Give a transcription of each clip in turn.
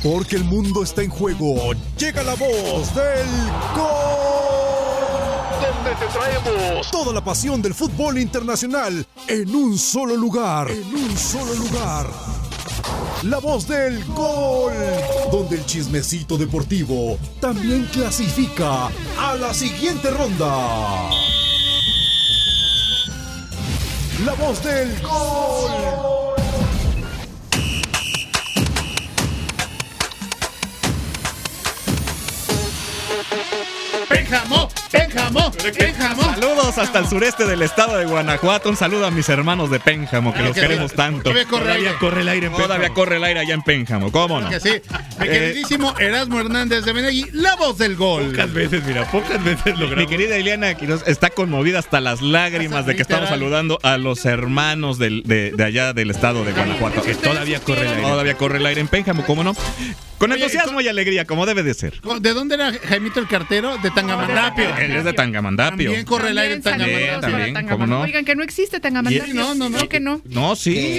Porque el mundo está en juego. Llega la voz del gol. Donde te traemos Toda la pasión del fútbol internacional en un solo lugar. En un solo lugar. La voz del gol. Donde el chismecito deportivo también clasifica a la siguiente ronda. La voz del gol. Pénjamo. Saludos hasta el sureste del estado de Guanajuato. Un saludo a mis hermanos de Pénjamo, que los queremos tanto. Todavía corre el aire en Pénjamo. Todavía corre el aire allá en Pénjamo, ¿cómo no? Que sí. Mi queridísimo Erasmo Hernández de Benegui, la voz del gol. Pocas veces logramos. Mi querida Ileana Quiroz está conmovida hasta las lágrimas de que estamos saludando a los hermanos de allá del estado de Guanajuato. Que todavía corre el aire. Todavía corre el aire en Pénjamo, ¿cómo no? Con entusiasmo y alegría, como debe de ser. ¿De dónde era Jaimito el cartero? De Tangamandapio. Él es de Tangamandapio. También corre el aire en Tangamandapio. También, ¿cómo no? Oigan, que no existe Tangamandapio. No, que no. No,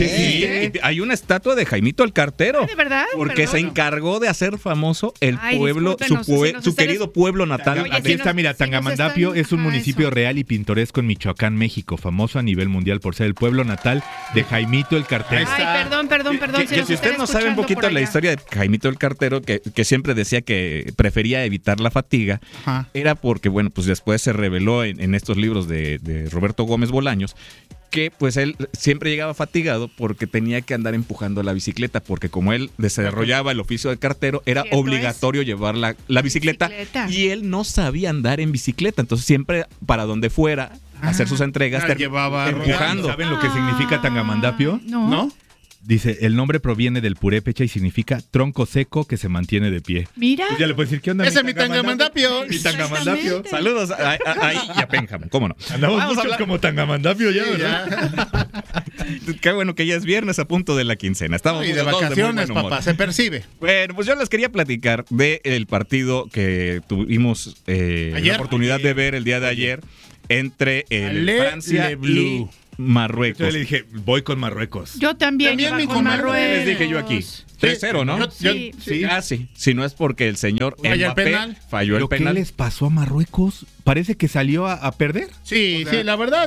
sí. Hay una estatua de Jaimito el cartero. ¿De verdad? Porque se encargó de hacer famoso el pueblo, su querido pueblo natal. Oye, Aquí está, mira, Tangamandapio es un municipio real y pintoresco en Michoacán, México, famoso a nivel mundial por ser el pueblo natal de Jaimito el cartero. Ay, perdón. Si usted no sabe un poquito la historia de Jaimito el cartero, que siempre decía que prefería evitar la fatiga, era porque, bueno, pues después se reveló en estos libros de Roberto Gómez Bolaños que pues él siempre llegaba fatigado porque tenía que andar empujando la bicicleta, porque como él desarrollaba el oficio de cartero, era obligatorio llevar la bicicleta y él no sabía andar en bicicleta, entonces siempre para donde fuera a hacer sus entregas llevaba empujando. ¿Saben lo que significa Tangamandapio? No. Dice, el nombre proviene del purépecha y significa tronco seco que se mantiene de pie. Mira. Pues ya le puedes decir, ¿qué onda? Ese es mi Tangamandapio. Mi Tangamandapio. Saludos ahí y a Pénjamo, ¿cómo no? Andamos muchos como Tangamandapio ya, ¿verdad? Qué bueno que ya es viernes a punto de la quincena. Estamos y de vacaciones, papá, se percibe. Bueno, pues yo les quería platicar del partido que tuvimos la oportunidad de ver el día de ayer entre Francia y Marruecos. Yo le dije, voy con Marruecos. Yo también iba con Marruecos. Les dije yo aquí. 3-0, ¿no? Sí. Casi. Si no es porque el señor Mbappé falló el penal. ¿Qué les pasó a Marruecos? Parece que salió a perder. Sí, la verdad.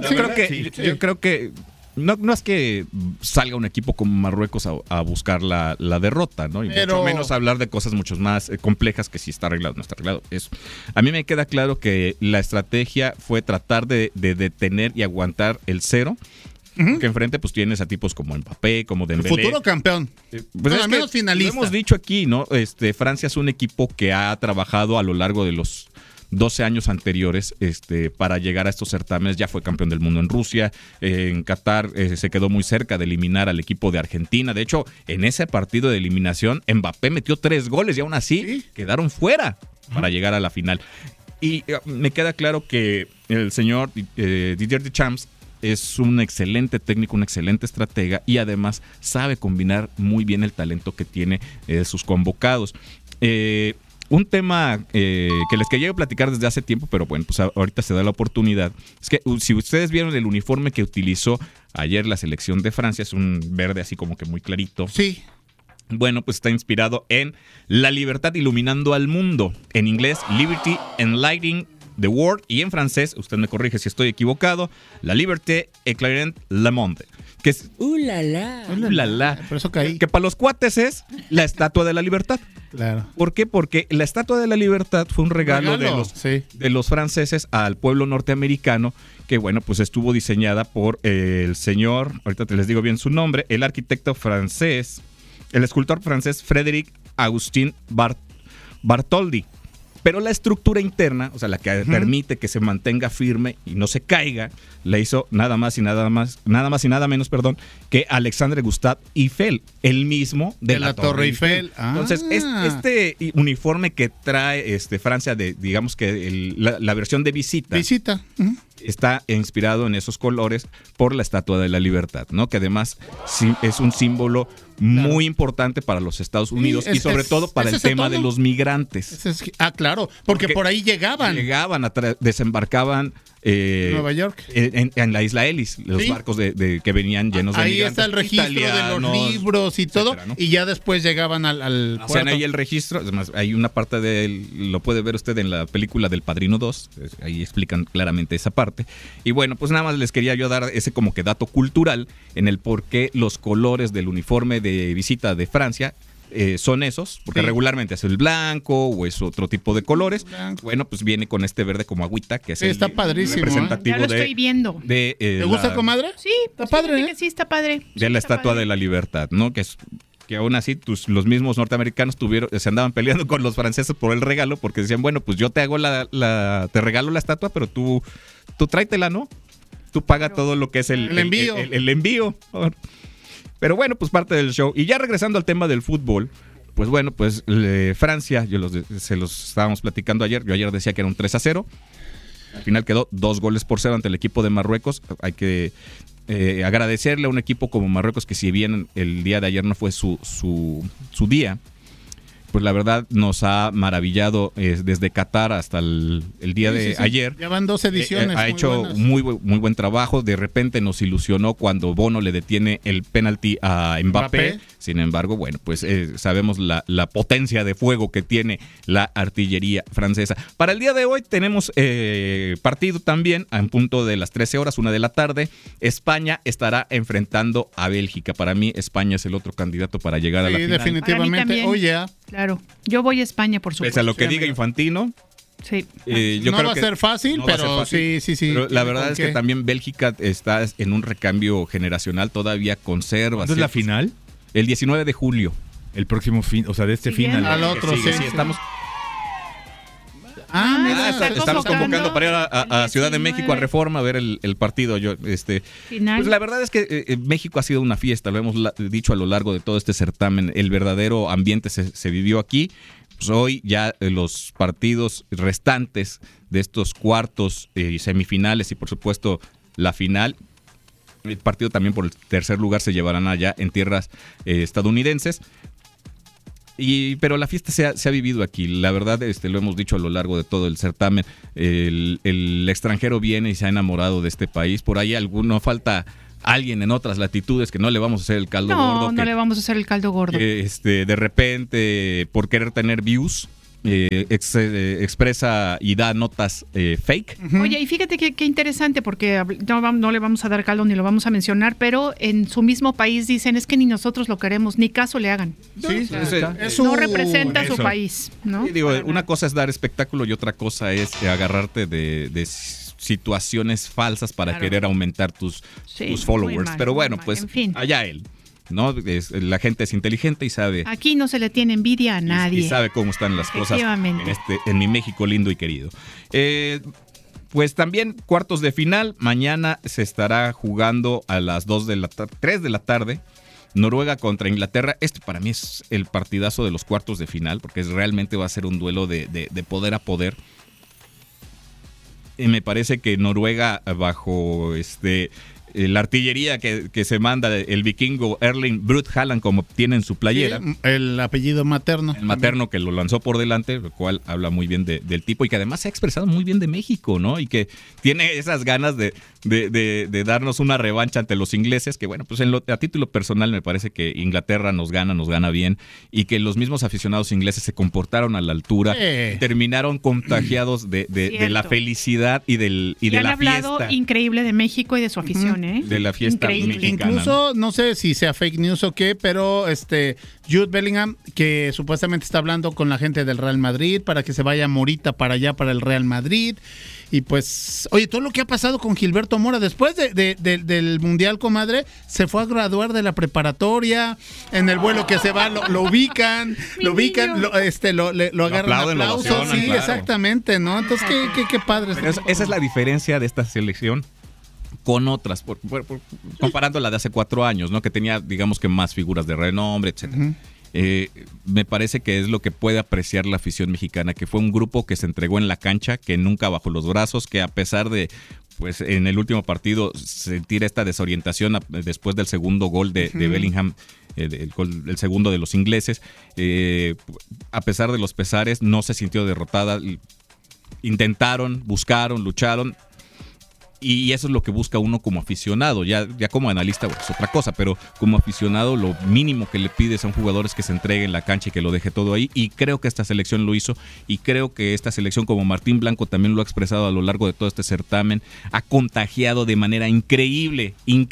Yo creo que no es que salga un equipo como Marruecos a buscar la derrota, ¿no? Y mucho menos hablar de cosas mucho más complejas que si está arreglado o no está arreglado. A mí me queda claro que la estrategia fue tratar de detener y aguantar el cero. Que enfrente pues tienes a tipos como Mbappé, como Dembélé. Futuro campeón. Pues al menos finalista. Lo hemos dicho aquí, ¿no? Francia es un equipo que ha trabajado a lo largo de los 12 años anteriores para llegar a estos certámenes. Ya fue campeón del mundo en Rusia, en Qatar se quedó muy cerca de eliminar al equipo de Argentina. De hecho, en ese partido de eliminación, Mbappé metió 3 goles y aún así quedaron fuera para llegar a la final. Y me queda claro que el señor Didier Deschamps es un excelente técnico, un excelente estratega y además sabe combinar muy bien el talento que tiene sus convocados. Un tema que les quería platicar desde hace tiempo, pero bueno, pues ahorita se da la oportunidad. Es que si ustedes vieron el uniforme que utilizó ayer la selección de Francia, es un verde así como que muy clarito. Sí. Bueno, pues está inspirado en la libertad iluminando al mundo. En inglés, Liberty Enlightening the World, y en francés, usted me corrige si estoy equivocado, La Liberté éclairant le monde. Que es Por eso caí. que para los cuates es la Estatua de la Libertad. Claro. ¿Por qué? Porque la Estatua de la Libertad fue un regalo de los franceses al pueblo norteamericano, que bueno, pues estuvo diseñada por el señor, ahorita te les digo bien su nombre, el arquitecto francés, el escultor francés Frédéric Augustin Bartholdi. Pero la estructura interna, o sea, la que permite que se mantenga firme y no se caiga, la hizo nada más y nada menos, que Alexandre Gustave Eiffel, el mismo de la Torre Eiffel. Entonces, este uniforme que trae Francia, digamos que la versión de visita. Está inspirado en esos colores por la Estatua de la Libertad, ¿no? Que además es un símbolo muy importante para los Estados Unidos y sobre todo para el tema de los migrantes. Claro, porque por ahí llegaban. Desembarcaban Nueva York. En la isla Ellis, los barcos que venían llenos de ahí migrantes. Ahí está el registro de los libros y todo, etcétera, ¿no? Y ya después llegaban al puerto. O sea, ahí el registro, además, hay una parte lo puede ver usted en la película del Padrino 2, ahí explican claramente esa parte. Y bueno, pues nada más les quería yo dar ese como que dato cultural en el por qué los colores del uniforme de visita de Francia son esos, porque regularmente es el blanco o es otro tipo de colores. Bueno, pues viene con este verde como agüita, que es está padrísimo, Ya representativo lo estoy viendo. ¿Te gusta, comadre? Sí, está padre. Sí, está padre. De la Estatua de la Libertad, ¿no? Que aún así los mismos norteamericanos se andaban peleando con los franceses por el regalo, porque decían, bueno, pues yo te hago te regalo la estatua, pero tú tráetela, ¿no? Tú paga todo lo que es el envío. El envío. Pero bueno, pues parte del show. Y ya regresando al tema del fútbol, pues bueno, pues Francia, se los estábamos platicando ayer. Yo ayer decía que era un 3-0. Al final quedó 2-0 ante el equipo de Marruecos. Hay que agradecerle a un equipo como Marruecos, que si bien el día de ayer no fue su día, pues la verdad nos ha maravillado desde Qatar hasta el día de ayer. Ya van 2 ediciones. Ha hecho muy buen trabajo. De repente nos ilusionó cuando Bono le detiene el penalti a Mbappé. Sin embargo, bueno, pues sabemos la potencia de fuego que tiene la artillería francesa. Para el día de hoy tenemos partido también en punto de las 13 horas, 1 de la tarde. España estará enfrentando a Bélgica. Para mí, España es el otro candidato para llegar a la final. Sí, definitivamente. Oye, claro, yo voy a España, por supuesto. Pese a lo que diga Infantino. Sí. Yo no creo va a ser fácil, pero sí. Pero la verdad es que también Bélgica está en un recambio generacional, todavía conserva. ¿Cuándo es la final? El 19 de julio. El próximo fin, o sea, de este final. Al otro, sí. Estamos... estamos convocando para ir a Ciudad de México a Reforma a ver el partido. Pues la verdad es que México ha sido una fiesta, lo hemos dicho a lo largo de todo este certamen. El verdadero ambiente se vivió aquí. Pues hoy ya los partidos restantes de estos cuartos y semifinales y por supuesto la final, el partido también por el tercer lugar se llevarán allá en tierras estadounidenses. Pero la fiesta se ha vivido aquí. La verdad, lo hemos dicho a lo largo de todo el certamen. El extranjero viene y se ha enamorado de este país. Por ahí no falta alguien en otras latitudes que no le vamos a hacer el caldo gordo. No le vamos a hacer el caldo gordo. De repente, por querer tener views, expresa y da notas fake. Oye, y fíjate qué interesante, porque no le vamos a dar caldo ni lo vamos a mencionar, pero en su mismo país dicen, es que ni nosotros lo queremos, ni caso le hagan. Sí, no representa a su país, ¿no? Sí, digo, una cosa es dar espectáculo y otra cosa es agarrarte de situaciones falsas para querer aumentar tus followers. Pero bueno, pues en fin. Allá él. ¿No? La gente es inteligente y sabe. Aquí no se le tiene envidia a nadie. Y sabe cómo están las cosas en mi México lindo y querido. Pues también cuartos de final. Mañana se estará jugando a las 3 de la tarde. Noruega contra Inglaterra. Este para mí es el partidazo de los cuartos de final, porque realmente va a ser un duelo de poder a poder. Y me parece que Noruega, bajo la artillería que se manda el vikingo Erling Brut Haaland, como tiene en su playera. Sí, el apellido materno. El materno que lo lanzó por delante, lo cual habla muy bien del tipo y que además se ha expresado muy bien de México, ¿no? Y que tiene esas ganas de darnos una revancha ante los ingleses, que bueno, pues a título personal me parece que Inglaterra nos gana bien, y que los mismos aficionados ingleses se comportaron a la altura, terminaron contagiados de la felicidad y de la fiesta. Han hablado increíble de México y de su afición, de la fiesta mexicana. Incluso, no sé si sea fake news o qué, pero Jude Bellingham, que supuestamente está hablando con la gente del Real Madrid para que se vaya Morita para allá, para el Real Madrid. Y pues, oye, todo lo que ha pasado con Gilberto Mora, después del Mundial, comadre, se fue a graduar de la preparatoria, en el vuelo que se va, lo ubican, lo agarran aplausos, sí, claro. Exactamente, ¿no? Entonces, qué padre. Esa es la diferencia de esta selección con otras, comparando la de hace 4 años, ¿no? Que tenía, digamos que más figuras de renombre, etcétera. Me parece que es lo que puede apreciar la afición mexicana, que fue un grupo que se entregó en la cancha, que nunca bajó los brazos, que a pesar de, pues en el último partido, sentir esta desorientación después del segundo gol de Bellingham, el segundo de los ingleses, a pesar de los pesares, no se sintió derrotada. Intentaron, buscaron, lucharon. Y eso es lo que busca uno como aficionado. Ya como analista es otra cosa, pero como aficionado lo mínimo que le pides a un jugador es que se entregue en la cancha y que lo deje todo ahí. Y creo que esta selección lo hizo. Y creo que esta selección, como Martín Blanco también lo ha expresado a lo largo de todo este certamen, ha contagiado de manera increíble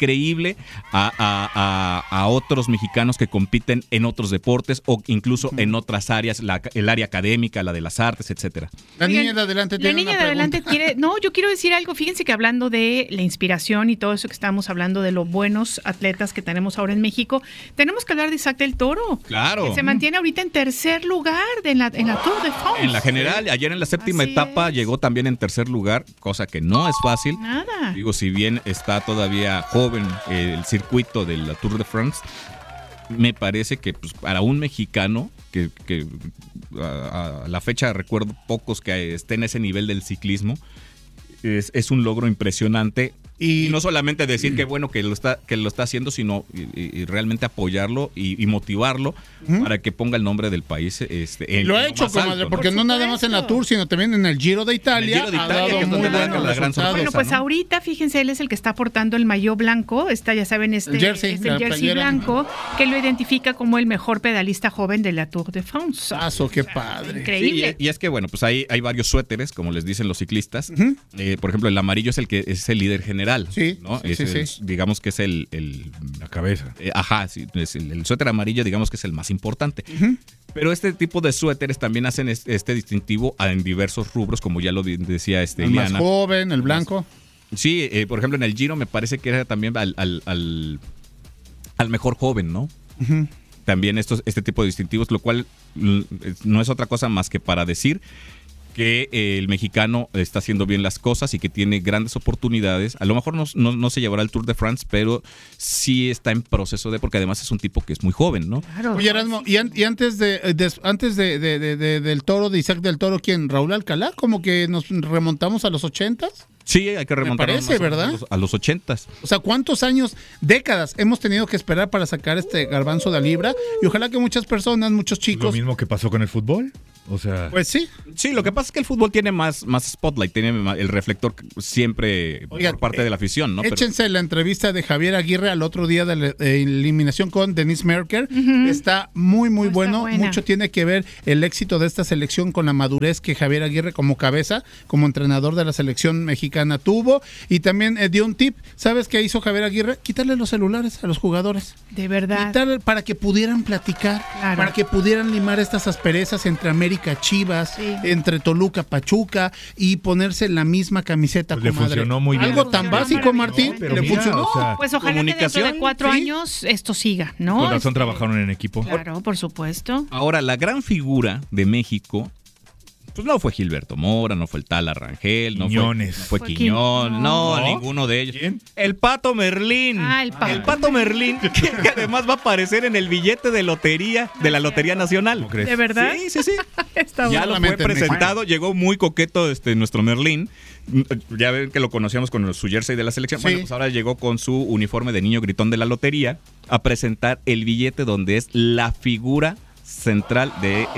a otros mexicanos que compiten en otros deportes o incluso en otras áreas, el área académica, la de las artes, etcétera. La niña de adelante tiene una pregunta. No, yo quiero decir algo. Fíjense que hablando de la inspiración y todo eso que estamos hablando de los buenos atletas que tenemos ahora en México, tenemos que hablar de Isaac del Toro. Claro. Que se mantiene ahorita en tercer lugar en la Tour de France. En la general, ayer en la séptima etapa llegó también en tercer lugar, cosa que no es fácil. Nada. Digo, si bien está todavía joven el circuito de la Tour de France, me parece que pues, para un mexicano que a la fecha recuerdo pocos que estén a ese nivel del ciclismo, es un logro impresionante. Y no solamente decir que bueno que lo está haciendo, sino y realmente apoyarlo y motivarlo para que ponga el nombre del país. Lo ha hecho, comadre, porque no nada más en la Tour, sino también en el Giro de Italia. El Giro de Italia, que es donde da la gran sorpresa. Bueno, pues ahorita, fíjense, él es el que está portando el maillot blanco, ya saben, el jersey blanco, que lo identifica como el mejor pedalista joven de la Tour de France. ¡Qué padre! Increíble. Sí, y es que, bueno, pues hay varios suéteres, como les dicen los ciclistas. Por ejemplo, el amarillo es el líder general. Sí, ¿no? sí. Digamos que es la cabeza. Sí, es el suéter amarillo, digamos que es el más importante. Pero este tipo de suéteres también hacen este distintivo en diversos rubros, como ya lo decía el Iliana. Más joven, el blanco. Sí, por ejemplo, en el Giro me parece que era también al mejor joven, ¿no? También este tipo de distintivos, lo cual no es otra cosa más que para decir que el mexicano está haciendo bien las cosas y que tiene grandes oportunidades. A lo mejor no se llevará el Tour de France, pero sí está en proceso porque además es un tipo que es muy joven, ¿no? Claro. Oye, Erasmo, y antes del Toro, de Isaac del Toro, ¿quién? ¿Raúl Alcalá? ¿Como que nos remontamos a los 80s? Sí, hay que remontarnos a los 80s. O sea, ¿cuántos años, décadas hemos tenido que esperar para sacar este garbanzo de libra? Y ojalá que muchas personas, muchos chicos... ¿Lo mismo que pasó con el fútbol? O sea... Pues sí. Sí, lo que pasa es que el fútbol tiene más spotlight, tiene el reflector siempre por parte de la afición, ¿no? Échense la entrevista de Javier Aguirre al otro día de la eliminación con Denise Merker. Está muy bueno. Buena. Mucho tiene que ver el éxito de esta selección con la madurez que Javier Aguirre como cabeza, como entrenador de la selección mexicana tuvo. Y también dio un tip. ¿Sabes qué hizo Javier Aguirre? Quitarle los celulares a los jugadores. De verdad. Quitarle para que pudieran platicar, claro, para que pudieran limar estas asperezas entre América, Chivas, entre Toluca, Pachuca, y ponerse la misma camiseta. Pues le funcionó muy bien. Algo tan básico, Martín, pero le funcionó. O sea, pues ojalá que dentro de 4 años esto siga, ¿no? Con razón trabajaron en equipo. Claro, por supuesto. Ahora, la gran figura de México, pues no fue Gilberto Mora, no fue el Tala Rangel, no fue Quiñón, no, ninguno de ellos. ¿Quién? El Pato Merlín. El Pato Merlín, que además va a aparecer en el billete de lotería de la Lotería Nacional. ¿Cómo crees? ¿De verdad? Sí. Está Ya bueno. lo fue presentado, llegó muy coqueto nuestro Merlín. Ya ven que lo conocíamos con su jersey de la selección. Sí. Bueno, pues ahora llegó con su uniforme de niño gritón de la lotería a presentar el billete donde es la figura central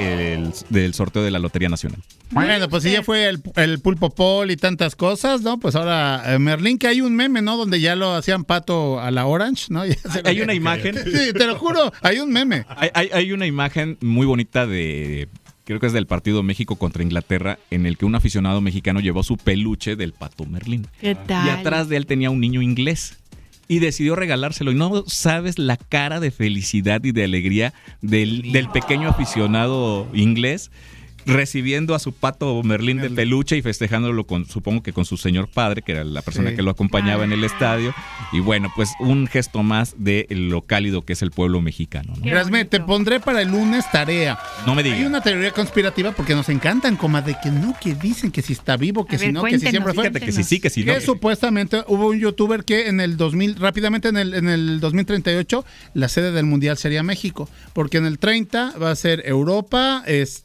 del sorteo de la Lotería Nacional. Bueno, pues si ya fue el Pulpo Pol y tantas cosas, ¿no? Pues ahora Merlín, que hay un meme, ¿no? Donde ya lo hacían pato a la Orange, ¿no? Hay una imagen. Sí, te lo juro, hay un meme. Hay una imagen muy bonita creo que es del partido México contra Inglaterra, en el que un aficionado mexicano llevó su peluche del Pato Merlín. ¿Qué tal? Y atrás de él tenía un niño inglés. Y decidió regalárselo. Y no sabes la cara de felicidad y de alegría del pequeño aficionado inglés recibiendo a su Pato Merlín de peluche y festejándolo supongo que con su señor padre, que era la persona que lo acompañaba en el estadio. Y bueno, pues un gesto más de lo cálido que es el pueblo mexicano, ¿no? Erasme, te pondré para el lunes tarea. No me digas. Hay una teoría conspirativa porque nos encantan, comadre, que dicen que si está vivo, que si no, que si siempre fue. Fíjate que sí, que si no. Que supuestamente hubo un youtuber que en el 2000, rápidamente en el 2038, la sede del mundial sería México, porque en el 30 va a ser Europa,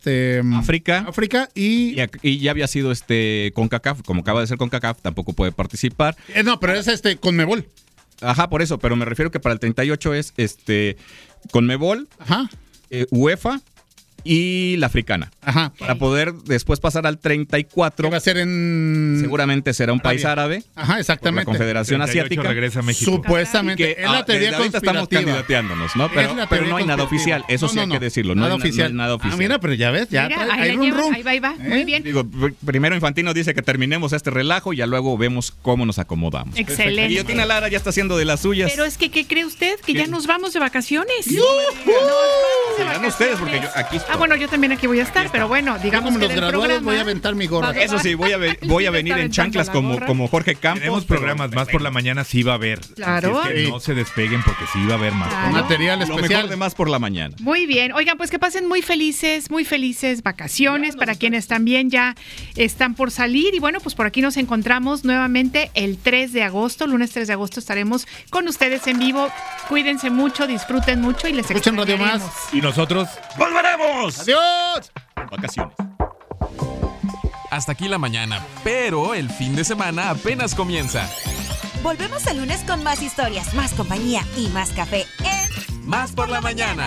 África y ya había sido CONCACAF, como acaba de ser CONCACAF, tampoco puede participar. No, pero es CONMEBOL. Ajá, por eso, pero me refiero que para el 38 es CONMEBOL, ajá, UEFA y la africana. Ajá. Para poder después pasar al 34. Que va a ser en... Seguramente será un país árabe. Ajá, exactamente. La Confederación Asiática. Regresa a México. Supuestamente. Que, es la teoría ahorita estamos candidateándonos, ¿no? Pero no hay nada oficial. Eso sí hay que decirlo. Nada no oficial. Hay nada oficial. Mira, pero ya ves, ya mira, hay rum. Ahí va. Muy bien. Digo, primero Infantino dice que terminemos este relajo y ya luego vemos cómo nos acomodamos. Excelente. Y Guillotina Lara ya está haciendo de las suyas. Pero es que, ¿qué cree usted? Que ya nos vamos de vacaciones. Dirán ustedes, porque yo aquí estoy. Bueno, yo también aquí voy a estar, pero bueno, digamos como que los del graduados programa, voy a aventar mi gorra. Eso sí, voy a venir en chanclas como Jorge Campos. Tenemos programas más por la mañana, sí va a haber. Claro. Así es que no se despeguen porque sí va a haber más. Claro. Material Lo especial. mejor de más por la mañana. Muy bien. Oigan, pues que pasen muy felices vacaciones para quienes también ya están por salir. Y bueno, pues por aquí nos encontramos nuevamente el 3 de agosto. Lunes 3 de agosto estaremos con ustedes en vivo. Cuídense mucho, disfruten mucho y les escuchen Radio Más. Y nosotros ¡volveremos! ¡Adiós! Vacaciones. Hasta aquí la mañana, pero el fin de semana apenas comienza. Volvemos el lunes con más historias, más compañía y más café en Más por la mañana.